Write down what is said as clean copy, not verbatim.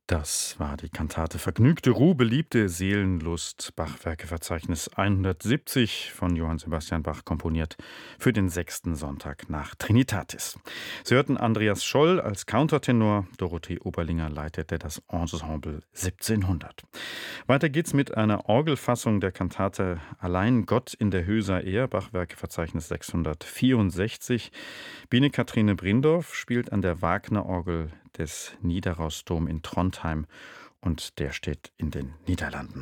Das war die Kantate Vergnügte Ruh, beliebte Seelenlust, Bachwerkeverzeichnis 170 von Johann Sebastian Bach, komponiert für den 6. Sonntag nach Trinitatis. Sie hörten Andreas Scholl als Countertenor, Dorothee Oberlinger leitete das Ensemble 1700. Weiter geht's mit einer Orgelfassung der Kantate Allein Gott in der Höhe sei er, Bachwerkeverzeichnis 664. Biene Kathrine Brindorf spielt an der Wagner-Orgel des Nidarosdom in Trondheim und der steht in den Niederlanden.